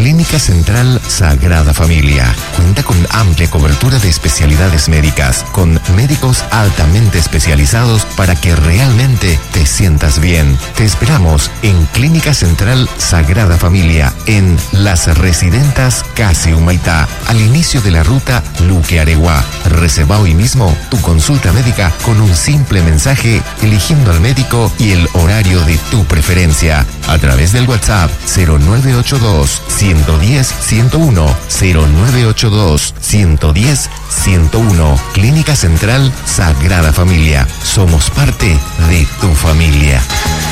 Clínica Central Sagrada Familia cuenta con amplia cobertura de especialidades médicas, con médicos altamente especializados para que realmente te sientas bien. Te esperamos en Clínica Central Sagrada Familia, en Las Residentas Casi Humaitá, al inicio de la ruta Luque-Areguá. Reserva hoy mismo tu consulta médica con un simple mensaje, eligiendo al médico y el horario de tu preferencia a través del WhatsApp 0982 110 101 0982 110 101. Clínica Central Sagrada Familia. Somos parte de tu familia.